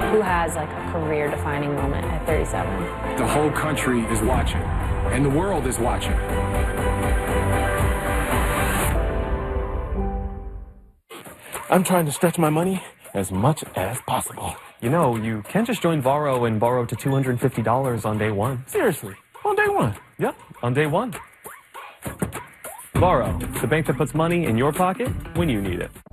Who has like a career-defining moment at 37? The whole country is watching, and the world is watching. I'm trying to stretch my money as much as possible. You know, you can't just join Varo and borrow to $250 on day one. Seriously, on day one? Yep, on day one. Varo, the bank that puts money in your pocket when you need it.